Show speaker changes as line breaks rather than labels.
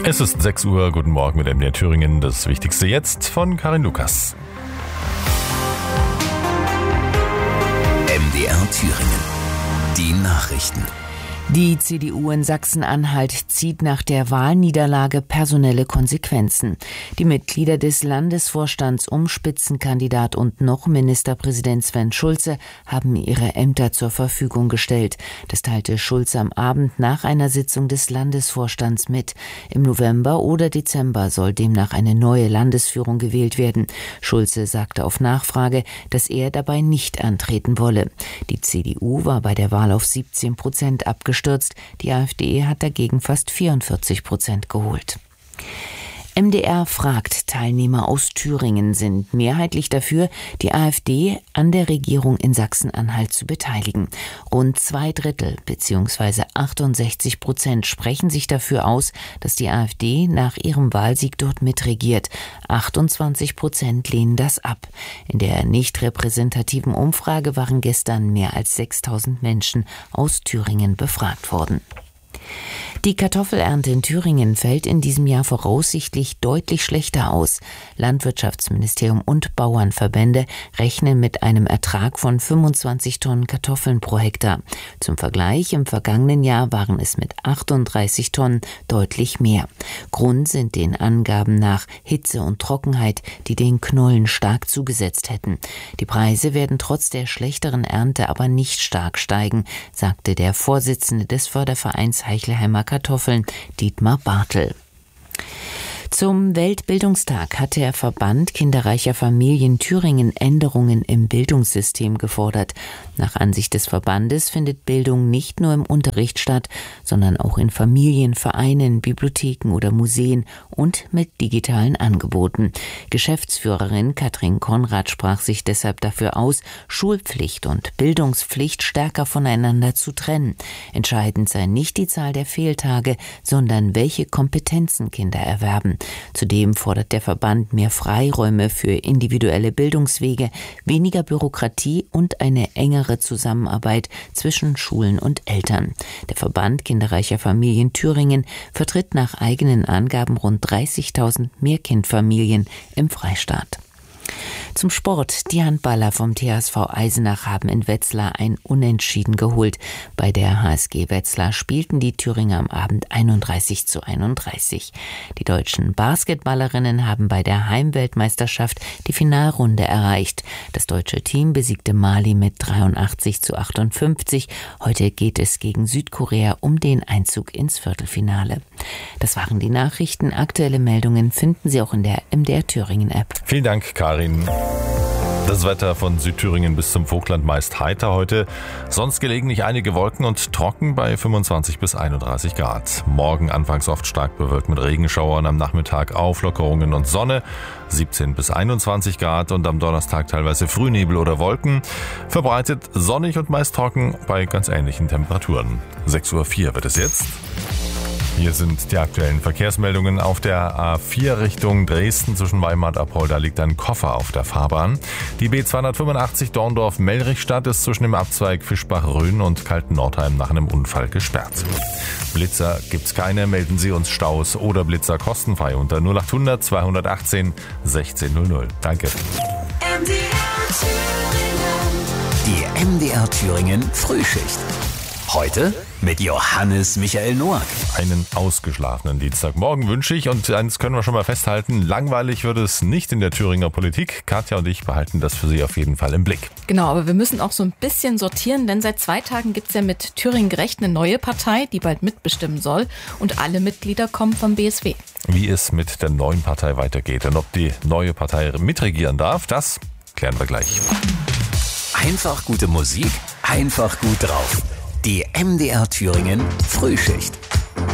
Es ist 6 Uhr, guten Morgen mit MDR Thüringen. Das Wichtigste jetzt von Karin Lukas.
MDR Thüringen. Die Nachrichten.
Die CDU in Sachsen-Anhalt zieht nach der Wahlniederlage personelle Konsequenzen. Die Mitglieder des Landesvorstands um Spitzenkandidat und noch Ministerpräsident Sven Schulze haben ihre Ämter zur Verfügung gestellt. Das teilte Schulze am Abend nach einer Sitzung des Landesvorstands mit. Im November oder Dezember soll demnach eine neue Landesführung gewählt werden. Schulze sagte auf Nachfrage, dass er dabei nicht antreten wolle. Die CDU war bei der Wahl auf 17% abgestürzt. Die AfD hat dagegen fast 44% geholt. MDR fragt, Teilnehmer aus Thüringen sind mehrheitlich dafür, die AfD an der Regierung in Sachsen-Anhalt zu beteiligen. Rund 2/3 bzw. 68% sprechen sich dafür aus, dass die AfD nach ihrem Wahlsieg dort mitregiert. 28% lehnen das ab. In der nicht repräsentativen Umfrage waren gestern mehr als 6.000 Menschen aus Thüringen befragt worden. Die Kartoffelernte in Thüringen fällt in diesem Jahr voraussichtlich deutlich schlechter aus. Landwirtschaftsministerium und Bauernverbände rechnen mit einem Ertrag von 25 Tonnen Kartoffeln pro Hektar. Zum Vergleich, im vergangenen Jahr waren es mit 38 Tonnen deutlich mehr. Grund sind den Angaben nach Hitze und Trockenheit, die den Knollen stark zugesetzt hätten. Die Preise werden trotz der schlechteren Ernte aber nicht stark steigen, sagte der Vorsitzende des Fördervereins Heichleheimer Kartoffeln, Dietmar Bartel. Zum Weltbildungstag hat der Verband kinderreicher Familien Thüringen Änderungen im Bildungssystem gefordert. Nach Ansicht des Verbandes findet Bildung nicht nur im Unterricht statt, sondern auch in Familien, Vereinen, Bibliotheken oder Museen und mit digitalen Angeboten. Geschäftsführerin Katrin Konrad sprach sich deshalb dafür aus, Schulpflicht und Bildungspflicht stärker voneinander zu trennen. Entscheidend sei nicht die Zahl der Fehltage, sondern welche Kompetenzen Kinder erwerben. Zudem fordert der Verband mehr Freiräume für individuelle Bildungswege, weniger Bürokratie und eine engere Zusammenarbeit zwischen Schulen und Eltern. Der Verband kinderreicher Familien Thüringen vertritt nach eigenen Angaben rund 30.000 Mehrkindfamilien im Freistaat. Zum Sport. Die Handballer vom THSV Eisenach haben in Wetzlar ein Unentschieden geholt. Bei der HSG Wetzlar spielten die Thüringer am Abend 31:31. Die deutschen Basketballerinnen haben bei der Heimweltmeisterschaft die Finalrunde erreicht. Das deutsche Team besiegte Mali mit 83:58. Heute geht es gegen Südkorea um den Einzug ins Viertelfinale. Das waren die Nachrichten. Aktuelle Meldungen finden Sie auch in der MDR Thüringen App.
Vielen Dank, Karin. Das Wetter von Südthüringen bis zum Vogtland meist heiter heute. Sonst gelegentlich einige Wolken und trocken bei 25 bis 31 Grad. Morgen anfangs oft stark bewölkt mit Regenschauern, am Nachmittag Auflockerungen und Sonne. 17 bis 21 Grad und am Donnerstag teilweise Frühnebel oder Wolken. Verbreitet sonnig und meist trocken bei ganz ähnlichen Temperaturen. 6:04 wird es jetzt. Hier sind die aktuellen Verkehrsmeldungen. Auf der A4 Richtung Dresden zwischen Weimar und Apolda liegt ein Koffer auf der Fahrbahn. Die B285 Dorndorf-Mellrichstadt ist zwischen dem Abzweig Fischbach-Rhön und Kalten-Nordheim nach einem Unfall gesperrt. Blitzer gibt's keine, melden Sie uns Staus oder Blitzer kostenfrei unter 0800 218 1600. Danke.
Die MDR Thüringen Frühschicht. Heute mit Johannes Michael Noack.
Einen ausgeschlafenen Dienstagmorgen wünsche ich und eins können wir schon mal festhalten, langweilig wird es nicht in der Thüringer Politik. Katja und ich behalten das für Sie auf jeden Fall im Blick.
Genau, aber wir müssen auch so ein bisschen sortieren, denn seit 2 Tagen gibt es ja mit Thüringen Gerecht eine neue Partei, die bald mitbestimmen soll und alle Mitglieder kommen vom BSW. Wie
es mit der neuen Partei weitergeht und ob die neue Partei mitregieren darf, das klären wir gleich.
Einfach gute Musik, einfach gut drauf. Die MDR Thüringen Frühschicht.